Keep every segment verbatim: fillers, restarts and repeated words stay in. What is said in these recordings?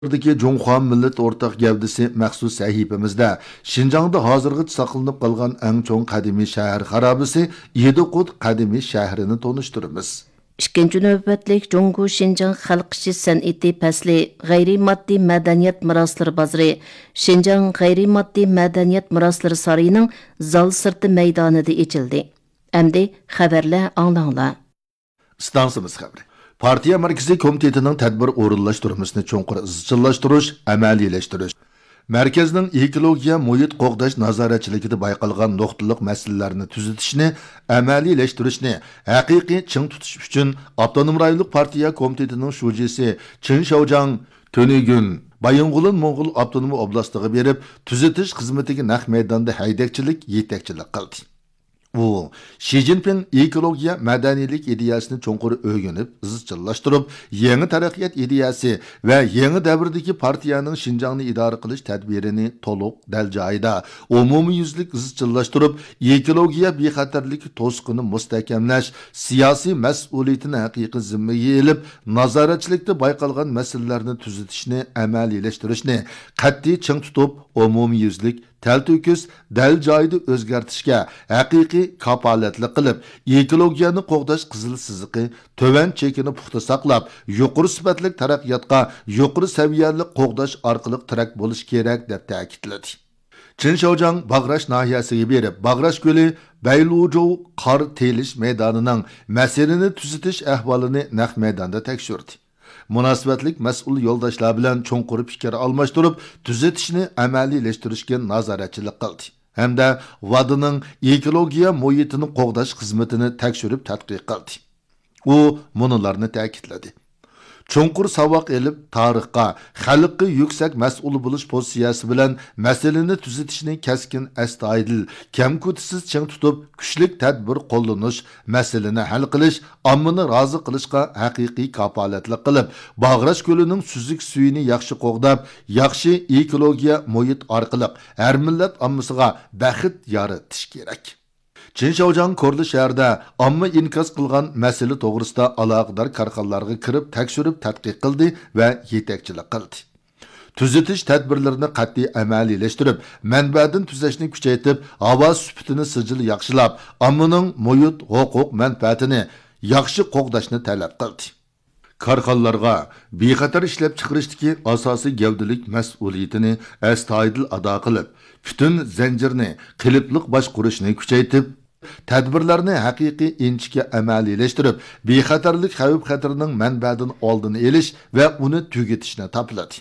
Buradaki Cunhua Millet Ortak Gavdisi məxsus səhifəmizdə Şinjan'da hazırgıç saqlanıb qalğan ən çoğ qədimi şəhər xarabisi Yediqut qədimi şəhərini tonuşturumuz. ikkinchi navbatlik Jungu Şinjan xalq ishi san'ati fasli g'ayrimaddiy madaniyat meroslari bozori Şinjan g'ayrimaddiy madaniyat meroslari saroyining zal sirti maydonida ochildi. Endi xabarlar anglanglar. Stansimiz xabari. Partiya Markaziy Komitetining tadbir o'rinlashtirmasini cho'nqur izchillashtirish, amaliylashtirish. Merkezning ekologiya muhit qo'g'dash nazoratchiligida bayqalgan nuqtaliq masalalarni tuzatishni, amaliylashtirish,ni haqiqiy ching tutish uchun Avtonom rayonlik partiya komitetining shujisi Chin Shaojang Tönigün Baying'ulun Mo'ng'ul avtonom oblastiga berib, tuzatish xizmatiga naq maydonda haydakchilik, yetakchilik qildi. U Xi Jinping ekologiya madaniylik ideyasini cho'nqur o'rganib, izchillashtirib, yangi taraqqiyot ideyasi va yangi davrdagi partiyaning Xinjiangni idora qilish tadbirini to'liq dal joyida umumiyuzlik izchillashtirib, ekologiya bexatarligi to'sqini mustahkamlash, siyosiy mas'uliyatini haqiqiy zimmaga olib, nazoratchilikda bayqalgan masalalarni tuzatishni, amaliylashtirish,ni qat'iy ching tutib, umumiyuzlik Təltöküz dəl joyida o'zgartishga haqiqiy kapolatlik qilib, ekologiyani qo'g'dash qizil siziqi tövan chekini puxta saqlab, yuqori sifatli taraqqiyotga, yuqori saviyali qo'g'dash orqali tirak bo'lish kerak deb ta'kidladi. Chin Shaojang Bag'rash nahiyasiga berib, Bag'rash ko'li Baylujou qor telish maydonining masalani tuzatish ahvolini naq maydonda tekshirdi. Münasibətlik məsul yoldaşlar bilan cho'nqur fikir almashtirib, tuzatishni amaliyləştirishga nazoratchilik qildi. Hamda vodining ekologiya muhitini qo'g'dash xizmatini tekshirib tadqiq qildi. U munolarni ta'kidladi. Cho'nqur savoq elib tarixga, xalqqa yuksak mas'ul bo'lish pozitsiyasi bilan masalani tuzatishni kaskin astoydil, kamkutisiz ching tutib, kuchlik tadbir qo'llanish, masalani hal qilish, ommani rozi qilishga haqiqiy kapolatlik qilib, Bag'rash ko'lining suzuk suyini yaxshi qo'g'dab, yaxshi ekologiya muhit orqali har millat ommasiga baxit yoritish kerak. Chin Shaojang Korli shahrida omma inkos qilgan masala to'g'risida aloqador korxonalarga kirib, tekshirib, tadqiq qildi va yetakchilik qildi. Tuzatish tadbirlarini qat'iy amaliyləştirib, manbadan tuzashni kuchaytirib, havo sifatini sijil yaxshilab, ommaning muhit, huquq, manfaatini yaxshi qo'g'dashni talab qildi. Korxonalarga bexatar ishlab chiqarishdagi asosiy gavdalik mas'uliyatini astoydil ado qilib, butun zanjirni qilibliq boshqarishni kuchaytirib, tadbirlarni haqiqiy inchga amaliyləştirib, bexatarlik xavf-xatarining manbadan oldini olish va uni tugatishni topiladi.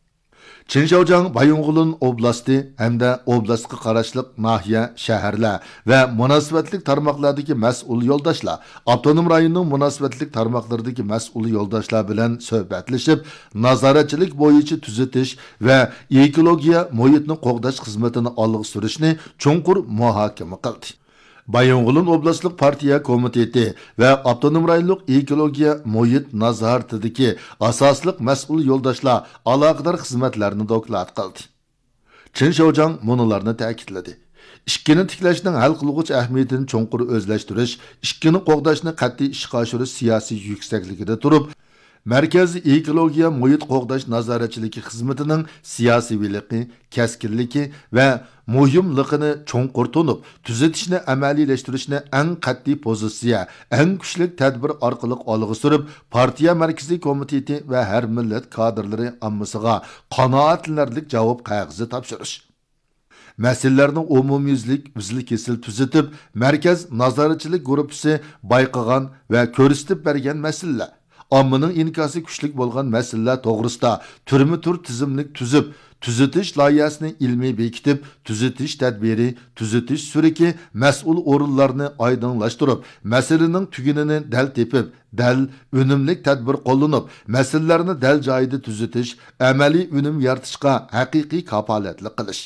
Chin Shaojang Baying'ulun oblasti hamda oblastga qarashliq nahiya, shaharlar va munosabatlik tarmoqlardagi mas'ul yo'ldoshlar, avtonom rayonning munosabatlik tarmoqlaridagi mas'ul yo'ldoshlar bilan suhbatlashib, nazoratchilik bo'yicha tuzatish va ekologiya muhitni qo'g'dash xizmatini olg'a surishni cho'nqur muhokama qildi. Baying'ulun oblastlik partiya komiteti va avtonom rayonlik ekologiya muhit nazoratidagi asosliq mas'ul yo'ldoshlar aloqador xizmatlarni doklad qildi. Chin Shaojang munolarni ta'kidladi. Ikkini tiklashning hal qilg'uchi ahamiyatini cho'nqur o'zlashtirish, ikkini qo'g'dashni qat'iy ishga oshirish siyosiy yuksakligida turib, Markaziy ekologiya muhit qo'g'dash nazoratchiligi xizmatining siyosiyligi, kaskinligi va muhimligini cho'nqur tunib, tuzatishni amaliyləştirishni eng qat'iy pozitsiya, eng kuchli tadbir orqali olg'a surib, partiya markaziy komiteti va har millat kadrlari ommasiga qanoatlanarlik javob qog'ozi topshirish. Masalalarning umumyuzlik, uzli kesil tuzatib, markaz nazoratchilik guruhi bayqagan va ko'rsatib bergan masalalar, ommaning inkosi kuchli bo'lgan masalalar to'g'risida turma-tur tizimlik tuzib, tuzatish loyihasini ilmiy bekitib, tuzatish tadbiri, tuzatish suriki mas'ul o'rinlarni oydinlashtirib, masalaning tugunini dal tepib, dal unumlik tadbir qo'llanib, masalalarni dal joyida tuzatish, amaliy unum yaratishga haqiqiy kapolatlik qilish.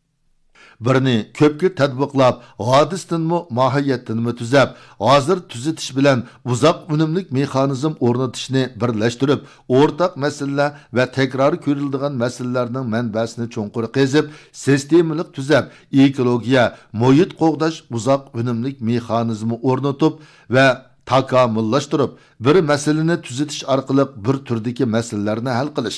Birini ko'pga tadbiqlab, hodisdanmi, mohiyatdanmi tuzab, hozir tuzatish bilan uzoq unumlik mexanizm o'rnatishni birlashtirib, o'rtaq masalalar va takror ko'riladigan masalalarning manbasini cho'nqur qezib, sistemalik tuzab, ekologiya, muhit qo'g'dash uzoq unumlik mexanizmi o'rnatib va takomillashtirib, bir masalani tuzatish orqali bir turdagi masalalarni hal qilish,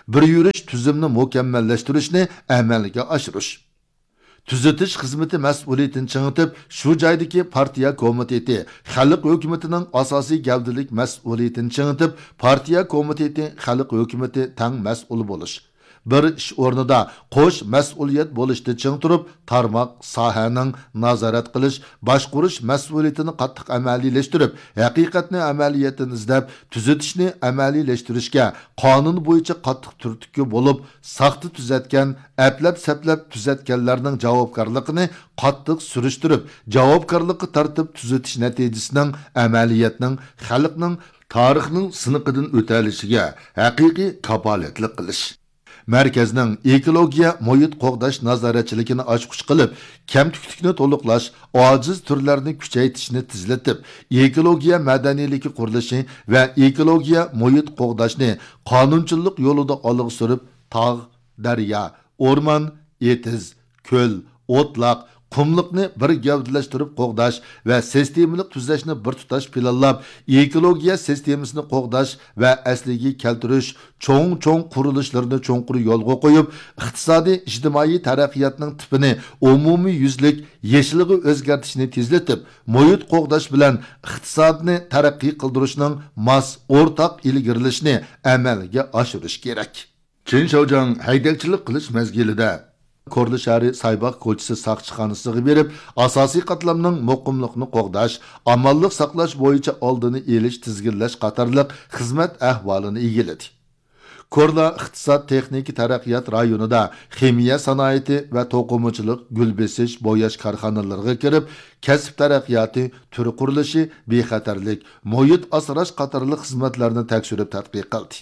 bir yurish tuzumni mukammallashtirishni amalga oshirish. Tuzatish xizmati mas'uliyatini chingitib, shu joydagi partiya komiteti, xalq hukumatining asosiy gavdalik mas'uliyatini chingitib, partiya komiteti, xalq hukumati tang mas'ul bo'lish. Bir ish o'rnida qo'sh mas'uliyat bo'lishda ching turib, tarmoq sohaning nazorat qilish, boshqarish mas'uliyatini qattiq amaliyleştirib, haqiqatni amaliyatdan izlab, tuzatishni amaliyleştirishga qonun bo'yicha qattiq turtki bo'lib, saxta tuzatgan, aplab saplab tuzatganlarning javobgarligini qattiq surishtirib, javobgarlikka tartib tuzatish natijasining amaliyatning xalqning tarixning siniqidan o'talishiga haqiqiy kapolatlik qilish. Merkezning ekologiya muhit qo'g'dash nazoratchiligini ochqich qilib, kamtuklikni to'liqlash, ojiz turlarni kuchaytirishni tizlatib, ekologiya madaniyligi qurilishi va ekologiya muhit qo'g'dashni qonunchilik yo'lida olg'a surib, tog', daryo, o'rmon, etiz, ko'l, o'tloq, qumliqni bir gavdalashtirib qo'g'dash va sistemalik tuzlashni bir tutash planlab, ekologiya sistemasini qo'g'dash va asliga keltirish, cho'ng-cho'ng qurilishlarni cho'nqur yo'lga qo'yib, iqtisodiy ijtimoiy taraqqiyotning tipini umumiy yuzlik yeshilga o'zgartishni tezlatib, muhit qo'g'dash bilan iqtisodni taraqqiy qildirishning mas o'rtaq ilgirilishni amalga oshirish kerak. Chin Shoujang haydakchilik qilish mezgilida Korli shahri Saybaq ko'chasi saqchixonasiga berib, asosiy qatlamning muqimlikni qo'g'dash, amallik saqlash bo'yicha oldini elish, tizginlash qatorliq xizmat ahvolini egiladi. Korla iqtisod texnik taraqqiyot rayonida ximiya sanoati va to'qimachilik, gul besish, bo'yash korxonalariga kirib, kasb taraqqiyoti, tur qurilishi, bexatarlik, muhit asrash qatorliq xizmatlarni tekshirib tadqiq qildi.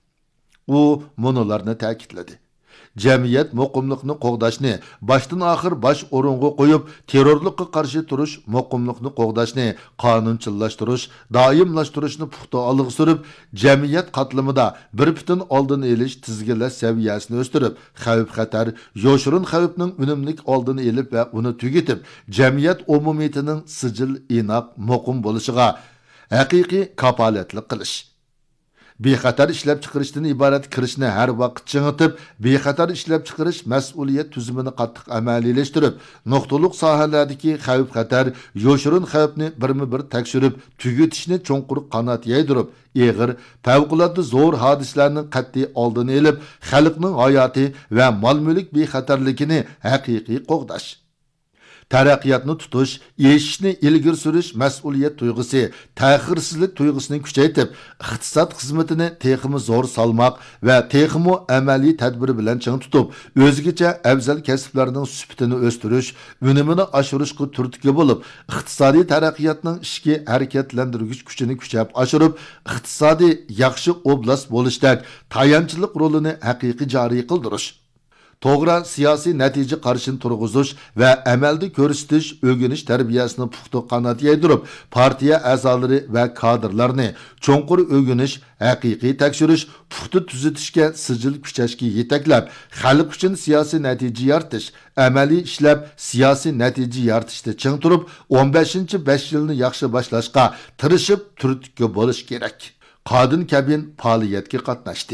U monolarni ta'kidladi. Jamiyat muqimlikni qo'g'dashni boshdan oxir bosh o'ringa qo'yib, terrorlikqa qarshi turish, muqimlikni qo'g'dashni qonunchilashtirish, doimlashtirishni puxta olg'a surib, jamiyat qatlamida bir butun oldini olish, tizginlash saviyasini o'stirib, xavf-xatar, yoshirin xavfning unumlik oldini olib va uni tugatib, jamiyat umumiyatining sijil, inoq, muqim bo'lishiga haqiqiy kapolatlik qilish. Bexatar ishlab chiqarishdan iborat kirishni har vaqt chingitib, bexatar ishlab chiqarish mas'uliyat tuzumini qattiq amaliyleştirib, nuqtaliq sohalardagi xavf-xatar, yoshirin xavfni birma-bir tekshirib, tugatishni cho'nqur qanot yaydirib, eg'ir, favqulodda zo'r hodisalarning qat'iy oldini olib, xalqning hayoti va mol-mulk bexatarligini haqiqiy qo'g'dash. Taraqqiyotni tutish, eshishni ilgir surish mas'uliyat tuyg'usi, ta'xirsizlik tuyg'usini kuchaytirib, iqtisod xizmatini texmi zo'r salmoq va texmi amaliy tadbir bilan ching tutib, o'zgacha afzal kasblarning sifatini o'stirish, unumini oshirishga turtki bo'lib, iqtisodiy taraqqiyotning ishki harakatlantirgich kuchini kuchayib oshirib, iqtisodiy yaxshi oblast bo'lishdak tayanchilik rolini haqiqiy joriy qildirish. To'g'ri siyosiy natija qarshini turg'izish va amalda ko'rsatish, o'rganish tarbiyasini puxta qanot yaydirib, partiya a'zolari va kadrlarni cho'nqur o'rganish, haqiqiy tekshirish, puxta tuzatishga sijil kuchashga yetaklab, xalq uchun siyosiy natija yaratish, amaliy ishlab siyosiy natija yaratishda ching turib, o'n beshinchi besh yilni yaxshi boshlashga tirishib turtki bo'lish kerak. Qadin Kabin faoliyatga qatnashdi.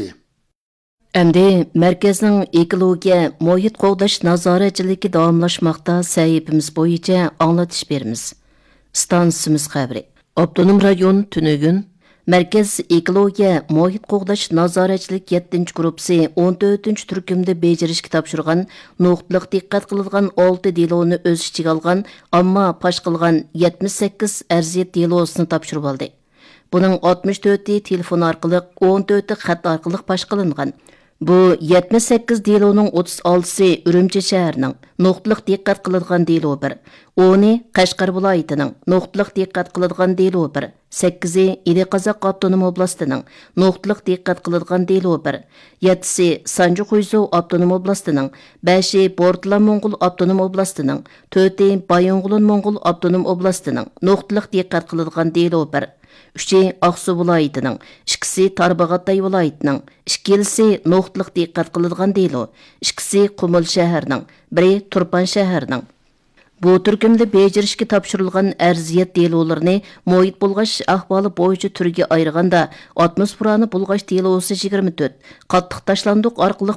Әмді мәркәзнің экология, мұйыт qo'g'dash nazoratchiligi davomlashmoqda sahifamiz bo'yicha anglatish beramiz. Stansimiz xabari. Abdunum rayon Tunugün, Mərkəz ekologiya, muhit qo'g'dash nazoratchilik yettinchi gruppasi o'n to'rtinchi turkumda bejirishga topshirgan, nuqtliq diqqat qilingan olti deloni o'z ichiga olgan, ammo pash qilgan yetmish sakkiz arziyat delosini topshirib oldi. Buning oltmish to'rti telefon orqali, o'n to'rti xat orqali pash qilingan. Bu yetmish sakkiz deloning o'ttiz oltisi Urumchi shahrining nuqtliq diqqat qilingan delo bir, o'ni Qashqar viloyatining nuqtliq diqqat qilingan delo bir, sakkizi Ili-Qozoq avtonom oblastining nuqtliq diqqat qilingan delo bir, yettisi Sanju-Quysu avtonom oblastining, beshi Bortla-Mo'ng'ul avtonom oblastining, to'rti Bayonqulon-Mo'ng'ul avtonom oblastining nuqtliq diqqat qilingan delo bir, Üçü Aqsu viloyatining, ikkisi Tarbag'atay viloyatining, ikkisi nuqtliq diqqat qilingan delo, ikkisi Qumul shahrining, biri Turpan shahrining. Bu türkümde becirishga topshirilgan arziyat delolarini muhit bulg'ash ahvoli bo'yicha turga ayirganda atmosferani bulg'ash delosi yigirma to'rt, qattiq tashlandiq orqali